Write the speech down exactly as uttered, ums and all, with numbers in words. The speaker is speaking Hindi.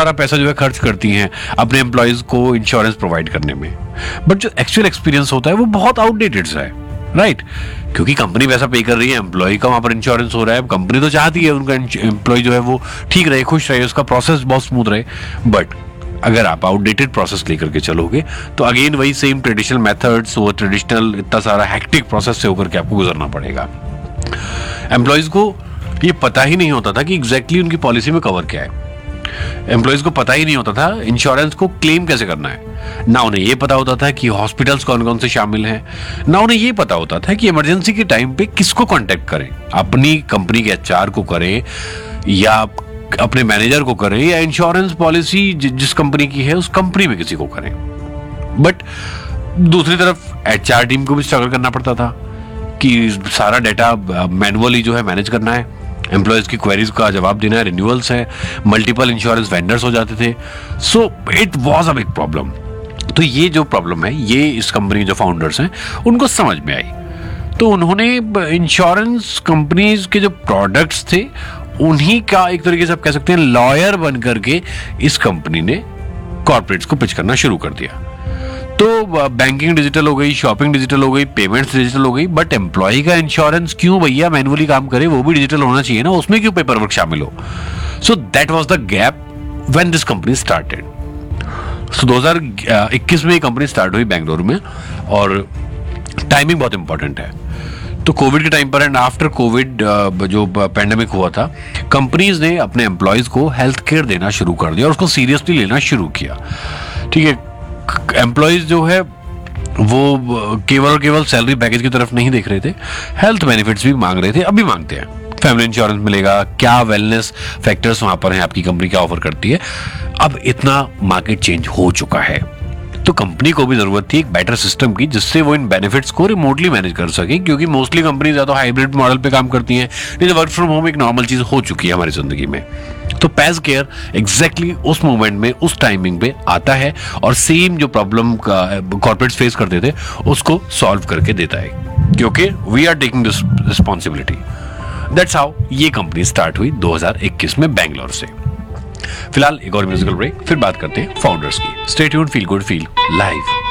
सारा पैसा जो है खर्च करती हैं अपने एम्प्लॉयज को इंश्योरेंस प्रोवाइड करने में, बट जो एक्चुअल एक्सपीरियंस होता है वो बहुत आउटडेटेड सा है, राइट right? क्योंकि कंपनी पैसा पे कर रही है, एम्प्लॉय का वहां पर इंश्योरेंस हो रहा है, कंपनी तो चाहती है उनका एम्प्लॉय जो है वो ठीक रहे, खुश रहे, उसका प्रोसेस बहुत स्मूथ रहे। बट अगर आप आउटडेटेड प्रोसेस लेकर के चलोगे तो अगेन वही सेम ट्रेडिशनल मेथड्स, वो ट्रेडिशनल इतना सारा हैक्टिक प्रोसेस से होकर के आपको गुजरना पड़ेगा। एम्प्लॉयज को ये पता ही नहीं होता था कि एग्जैक्टली उनकी पॉलिसी में कवर क्या है, एम्प्लॉयज को पता ही नहीं होता था इंश्योरेंस को क्लेम कैसे करना है, ना उन्हें यह पता होता था कि हॉस्पिटल्स कौन कौन से शामिल हैं, ना उन्हें यह पता होता था कि इमरजेंसी के टाइम पे किसको कांटेक्ट करें, अपनी कंपनी के एचआर को करें या अपने मैनेजर को करें या इंश्योरेंस पॉलिसी जिस कंपनी की है उस कंपनी में किसी को करें। बट दूसरी तरफ एचआर टीम को भी स्ट्रगल करना पड़ता था कि सारा डेटा मैनुअली जो है मैनेज करना है, एम्प्लॉयज की क्वेरीज का जवाब देना है, रिन्यूअल्स है, मल्टीपल इंश्योरेंस वेंडर्स हो जाते थे। So it was a big problem. तो ये जो प्रॉब्लम है ये इस कंपनी जो फाउंडर्स हैं उनको समझ में आई, तो उन्होंने इंश्योरेंस कंपनीज के जो प्रोडक्ट्स थे उन्हीं का एक तरीके से आप कह सकते हैं लॉयर बन करके इस कंपनी ने कॉर्पोरेट्स को पिच करना शुरू कर दिया। तो बैंकिंग डिजिटल हो गई, शॉपिंग डिजिटल हो गई, पेमेंट्स डिजिटल हो गई, बट एम्प्लॉय का इंश्योरेंस क्यों भैया मैनुअली काम करे, वो भी डिजिटल होना चाहिए ना, उसमें क्यों पेपर वर्क शामिल हो। So that was the gap when this company started. सो दो हज़ार इक्कीस में ये कंपनी स्टार्ट हुई बेंगलुरु में, और टाइमिंग बहुत इंपॉर्टेंट है। तो कोविड के टाइम पर एंड आफ्टर कोविड जो पैंडेमिक हुआ था, कंपनीज ने अपने एम्प्लॉयज को हेल्थ केयर देना शुरू कर दिया और उसको सीरियसली लेना शुरू किया। ठीक है, एम्प्लॉयज जो है वो केवल और केवल सैलरी पैकेज की तरफ नहीं देख रहे थे, हेल्थ बेनिफिट्स भी मांग रहे थे, अभी मांगते हैं। फैमिली इंश्योरेंस मिलेगा, क्या वेलनेस फैक्टर्स वहां पर हैं, आपकी कंपनी क्या ऑफर करती है। अब इतना मार्केट चेंज हो चुका है, तो कंपनी को भी जरूरत थी एक बेटर सिस्टम की जिससे वो इन बेनिफिट्स को रिमोटली मैनेज कर सके, क्योंकि मोस्टली कंपनीज या तो हाइब्रिड मॉडल पे काम करती हैं, नहीं तो वर्क फ्रॉम होम एक नॉर्मल चीज हो चुकी है हमारी जिंदगी में। तो पैज केयर एग्जैक्टली उस मोमेंट में, उस टाइमिंग पे आता है और सेम जो प्रॉब्लम कॉर्पोरेट्स फेस करते थे उसको सॉल्व करके देता है, क्योंकि we are taking this responsibility. That's how ये कंपनी स्टार्ट हुई दो हज़ार इक्कीस में बेंगलोर से। फिलहाल एक और म्यूजिकल ब्रेक, फिर बात करते हैं फाउंडर्स की। Stay tuned, feel good, feel live.